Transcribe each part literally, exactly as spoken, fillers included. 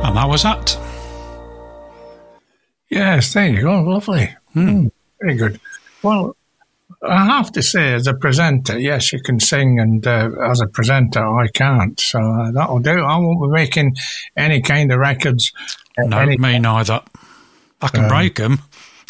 And that was that. Yes, there you go. Lovely. Mm. Mm, very good. Well, I have to say, as a presenter, yes, you can sing, and uh, as a presenter, I can't. So uh, that'll do. I won't be making any kind of records. Uh, no, any- me neither. I can um, break them.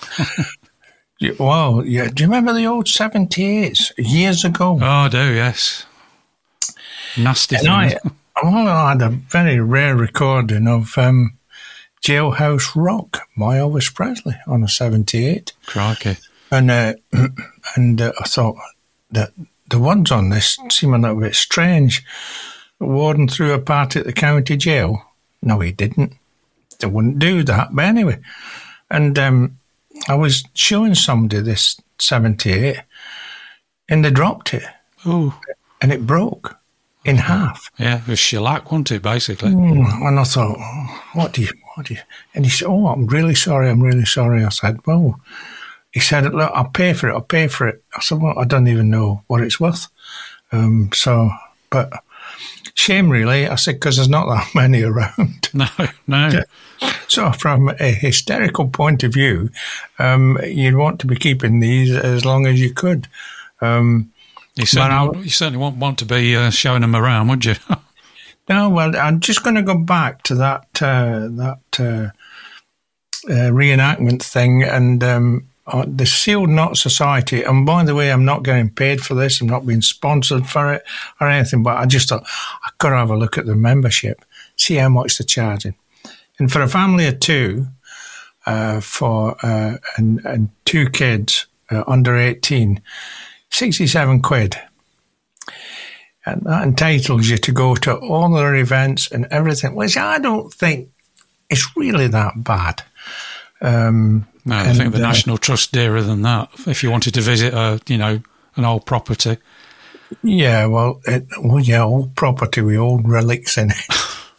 Well, yeah. Do you remember the old seventy-eights years ago? Oh, I do, yes. Nasty and thing. I, well, I had a very rare recording of um, Jailhouse Rock by Elvis Presley on a seventy-eight. Crikey. And uh, and uh, I thought that the words on this seem a little bit strange. The warden threw a party at the county jail. No, he didn't. They wouldn't do that. But anyway, and um, I was showing somebody this seventy-eight, and they dropped it. Oh. And it broke in half. Yeah, it was shellac, wasn't it, basically? Mm, and I thought, oh, what do you, what do you... And he said, oh, I'm really sorry, I'm really sorry. I said, well... He said, look, I'll pay for it, I'll pay for it. I said, well, I don't even know what it's worth. Um, so, but shame really. I said, because there's not that many around. No, no. So from a hysterical point of view, um, you'd want to be keeping these as long as you could. Um, you, certainly, you certainly won't want to be uh, showing them around, would you? No, well, I'm just going to go back to that, uh, that uh, uh, reenactment thing and... Um, Uh, the Sealed Knot Society, and by the way, I'm not getting paid for this, I'm not being sponsored for it or anything, but I just thought I could have a look at the membership, see how much they're charging. And for a family of two, uh, for uh, and, and two kids uh, under eighteen, sixty-seven quid. And that entitles you to go to all their events and everything, which I don't think is really that bad. Um, no, I and, think the uh, National Trust dearer than that. If you wanted to visit a, you know, an old property. Yeah, well, it, well, yeah, old property with old relics in it.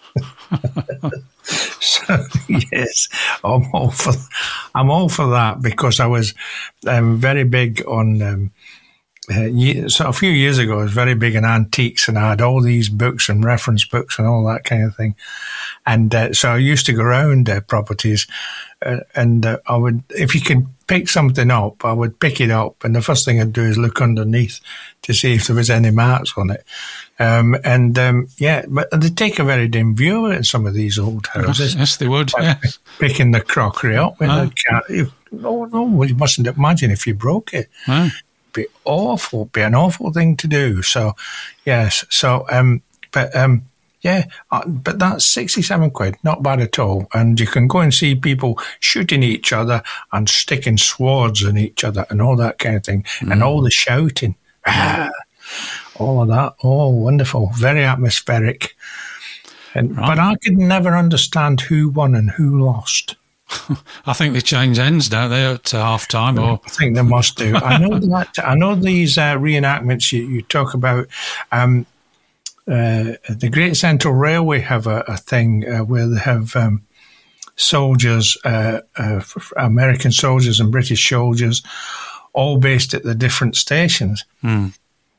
So yes, I'm all for, I'm all for that because I was um, very big on. Um, uh, so a few years ago, I was very big on antiques, and I had all these books and reference books and all that kind of thing. And uh, so I used to go around uh, properties, uh, and uh, I would, if you could pick something up, I would pick it up, and the first thing I'd do is look underneath to see if there was any marks on it. Um, and um, yeah, but they take a very dim view of it in some of these old houses. Yes, they would. Like yes. Picking the crockery up, and oh. the cat, if, no, no, you mustn't imagine if you broke it. Oh. It'd be awful, it'd be an awful thing to do. So, yes, so, um, but, um, yeah, uh, but that's sixty-seven quid, not bad at all. And you can go and see people shooting each other and sticking swords in each other and all that kind of thing. Mm. And all the shouting, ah, all of that. Oh, wonderful. Very atmospheric. And, right. But I could never understand who won and who lost. I think they change ends, don't they, at uh, half time? Or I think they must do. I know that. I know these uh, reenactments you, you talk about. Um, uh, the Great Central Railway have a, a thing uh, where they have um, soldiers, uh, uh, American soldiers and British soldiers, all based at the different stations. Mm.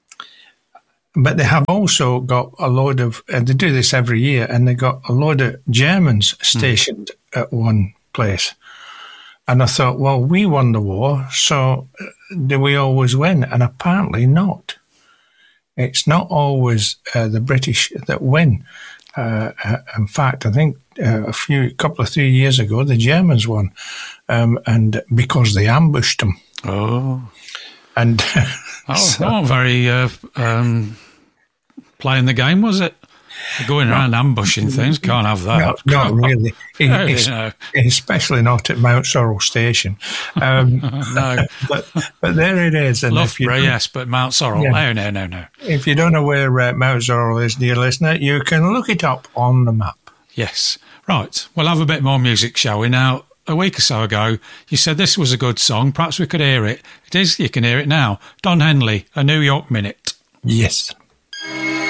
But they have also got a load of. Uh, they do this every year, and they got a load of Germans stationed mm. at one place. And I thought, well, we won the war, so do we always win? And apparently not. It's not always uh, the British that win. Uh, uh, in fact, I think uh, a few, couple of three years ago, the Germans won, um, and because they ambushed them. Oh, and oh, so, not very uh, um, playing the game, was it? Going around ambushing things, can't have that. No, not really. No, es- no. Especially not at Mount Sorrel Station. Um, no. But, but there it is. And Loughborough, yes, but Mount Sorrel, yeah. no, no, no, no. If you don't know where uh, Mount Sorrel is, dear listener, you can look it up on the map. Yes. Right, we'll have a bit more music, shall we? Now, a week or so ago, you said this was a good song. Perhaps we could hear it. It is, you can hear it now. Don Henley, A New York Minute. Yes.